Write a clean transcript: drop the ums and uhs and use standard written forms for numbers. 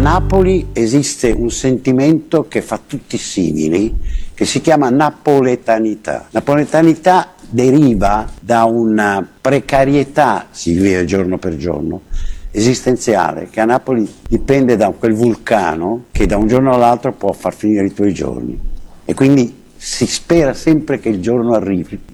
Napoli esiste un sentimento che fa tutti simili, che si chiama napoletanità. Napoletanità deriva da una precarietà, si vive giorno per giorno, esistenziale, che a Napoli dipende da quel vulcano che da un giorno all'altro può far finire i tuoi giorni. E quindi si spera sempre che il giorno arrivi